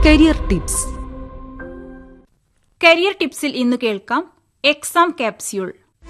Career tips. Career ടിപ്സിൽ ഇന്ന് കേൾക്കാം exam capsule.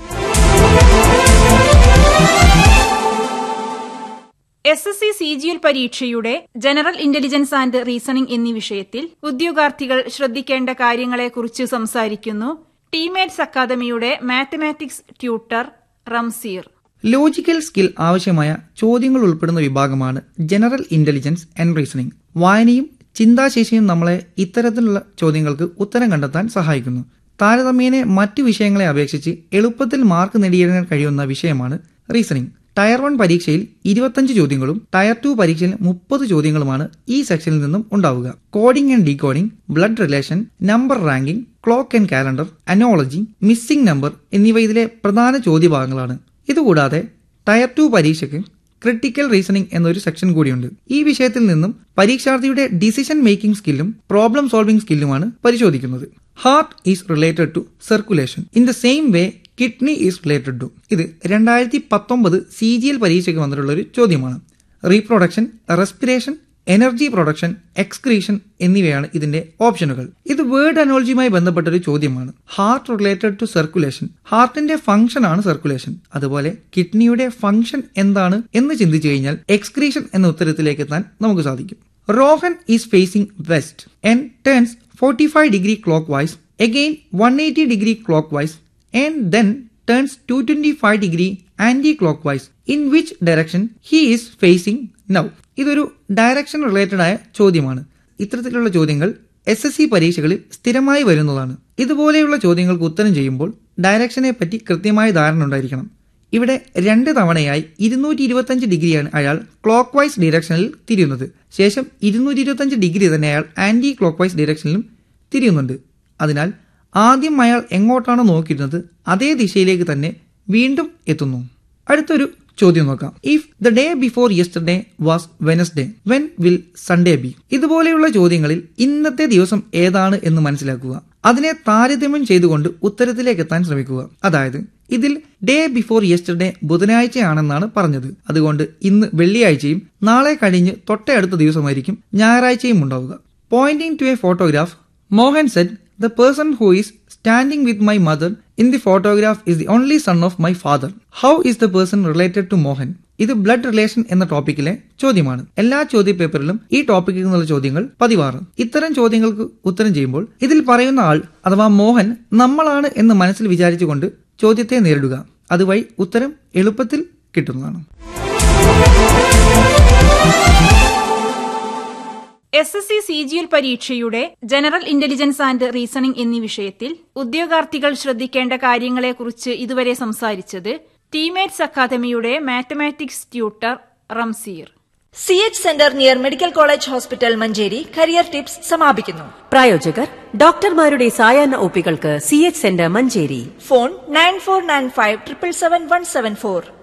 SSC CGL പരീക്ഷയുടെ ജനറൽ ഇന്റലിജൻസ് ആൻഡ് റീസണിംഗ് എന്നീ വിഷയത്തിൽ ഉദ്യോഗാർത്ഥികൾ ശ്രദ്ധിക്കേണ്ട കാര്യങ്ങളെക്കുറിച്ച് സംസാരിക്കുന്നു ടീമേറ്റ്സ് അക്കാദമിയുടെ mathematics tutor Ramseer. Logical skill ആവശ്യമായ ചോദ്യങ്ങൾ ഉൾപ്പെടുന്ന വിഭാഗമാണ് ജനറൽ ഇന്റലിജൻസ് ആൻഡ് റീസണിംഗ്. വായനയും ചിന്താശേഷിയും നമ്മളെ ഇത്തരത്തിലുള്ള ചോദ്യങ്ങൾക്ക് ഉത്തരം കണ്ടെത്താൻ സഹായിക്കുന്നു. താരതമ്യേന മറ്റു വിഷയങ്ങളെ അപേക്ഷിച്ച് എളുപ്പത്തിൽ മാർക്ക് നേടിയെടുക്കാൻ കഴിയുന്ന വിഷയമാണ് റീസണിംഗ്. ടയർ 1 പരീക്ഷയിൽ 25 ചോദ്യങ്ങളും ടയർ 2 പരീക്ഷയിൽ 30 ചോദ്യങ്ങളുമാണ് ഈ സെക്ഷനിൽ നിന്നും ഉണ്ടാവുക. Coding and decoding, blood relation, number ranking, clock and calendar, analogy, missing number എന്നിവ ഇതിലെ പ്രധാന ചോദ്യഭാഗങ്ങളാണ്. ഇതുകൂടാതെ ടയർ 2 പരീക്ഷയ്ക്ക് ക്രിട്ടിക്കൽ റീസണിംഗ് എന്നൊരു സെക്ഷൻ കൂടിയുണ്ട്. ഈ വിഷയത്തിൽ നിന്നും പരീക്ഷാർത്ഥിയുടെ ഡിസിഷൻ മേക്കിംഗ് സ്കില്ലും പ്രോബ്ലം സോൾവിംഗ് സ്കില്ലുമാണ് പരിശോധിക്കുന്നത്. Heart is related to circulation in the same way kidney is related to. ഇത് 2019 CGL പരീക്ഷയ്ക്ക് വന്നിട്ടുള്ള ഒരു ചോദ്യമാണ്. Reproduction, respiration, energy production, excretion എന്നിവയാണ് ഇതിന്റെ ഓപ്ഷനുകൾ. ഇത് വേർഡ് അനോളജിയുമായി ബന്ധപ്പെട്ട ഒരു ചോദ്യമാണ്. ഹാർട്ട് റിലേറ്റഡ് ടു സർക്കുലേഷൻ, ഹാർട്ടിന്റെ ഫംഗ്ഷൻ ആണ് സർക്കുലേഷൻ. അതുപോലെ കിഡ്നിയുടെ ഫംഗ്ഷൻ എന്താണ് എന്ന് ചിന്തിച്ചു കഴിഞ്ഞാൽ എക്സ്ക്രീഷൻ എന്ന ഉത്തരത്തിലേക്ക് എത്താൻ നമുക്ക് സാധിക്കും. Rohan is facing west and turns 45 degree clockwise, again 180 degree clockwise, and then turns 225 degree anti-clockwise. In which direction he is facing now? ഇതൊരു ഡയറക്ഷൻ റിലേറ്റഡ് ആയ ചോദ്യമാണ്. ഇത്തരത്തിലുള്ള ചോദ്യങ്ങൾ SSC പരീക്ഷകളിൽ സ്ഥിരമായി വരുന്നതാണ്. ഇതുപോലെയുള്ള ചോദ്യങ്ങൾക്ക് ഉത്തരം ചെയ്യുമ്പോൾ ഡയറക്ഷനെ പറ്റി കൃത്യമായ ധാരണ ഉണ്ടായിരിക്കണം. ഇവിടെ 2 തവണയായി 225 ഡിഗ്രിയാണ് അയാൾ ക്ലോക്ക് വൈസ് ഡിറക്ഷനിൽ തിരിയുന്നത്. ശേഷം 225 ഡിഗ്രി തന്നെ അയാൾ ആന്റി ക്ലോക്ക് വൈസ് ഡിറക്ഷനിലും തിരിയുന്നുണ്ട്. അതിനാൽ ആദ്യം അയാൾ എങ്ങോട്ടാണോ നോക്കിയിരുന്നത് അതേ ദിശയിലേക്ക് തന്നെ വീണ്ടും എത്തുന്നു. അടുത്തൊരു ചോദ്യം നോക്കാം. If the day before yesterday was Wednesday, when will Sunday B? ഇതുപോലെയുള്ള ചോദ്യങ്ങളിൽ ഇന്നത്തെ ദിവസം ഏതാണ് എന്ന് മനസ്സിലാക്കുക. അതിനെ താരതമ്യം ചെയ്തുകൊണ്ട് ഉത്തരത്തിലേക്ക് എത്താൻ ശ്രമിക്കുക. അതായത് ഇതിൽ ഡേ ബിഫോർ യെസ്റ്റർഡേ ബുധനാഴ്ചയാണെന്നാണ് പറഞ്ഞത്. അതുകൊണ്ട് ഇന്ന് വെള്ളിയാഴ്ചയും നാളെ കഴിഞ്ഞ് തൊട്ടടുത്ത ദിവസമായിരിക്കും ഞായറാഴ്ചയും ഉണ്ടാവുക. Poynting to A photograph, Mohan Z, the person who is standing with my mother in the photograph is the only son of my father. How is the person related to Mohan? ഇത് ബ്ലഡ് റിലേഷൻ എന്ന ടോപ്പിക്കിലെ ചോദ്യമാണ്. എല്ലാ ചോദ്യ പേപ്പറിലും ഈ ടോപ്പിക്കിൽ നിന്നുള്ള ചോദ്യങ്ങൾ പതിവാറ്. ഇത്തരം ചോദ്യങ്ങൾക്ക് ഉത്തരം ചെയ്യുമ്പോൾ ഇതിൽ പറയുന്ന ആൾ അഥവാ മോഹൻ നമ്മളാണ് എന്ന് മനസ്സിൽ വിചാരിച്ചുകൊണ്ട് ചോദ്യത്തെ നേരിടുക. അതുവഴി ഉത്തരം എളുപ്പത്തിൽ കിട്ടുന്നതാണ്. SSC CGL പരീക്ഷയുടെ ജനറൽ ഇന്റലിജൻസ് ആൻഡ് റീസണിംഗ് എന്നീ വിഷയത്തിൽ ഉദ്യോഗാർത്ഥികൾ ശ്രദ്ധിക്കേണ്ട കാര്യങ്ങളെക്കുറിച്ച് ഇതുവരെ സംസാരിച്ചത് ടീമേറ്റ്സ് അക്കാദമിയുടെ mathematics tutor Ramseer. CH centre near medical college hospital Manjeri career tips സമാപിക്കുന്നു. പ്രായോജകർ ഡോക്ടർമാരുടെ സായാഹ്ന ഒപികൾക്ക് CH സെന്റർ മഞ്ചേരി. ഫോൺ 9495 777 174.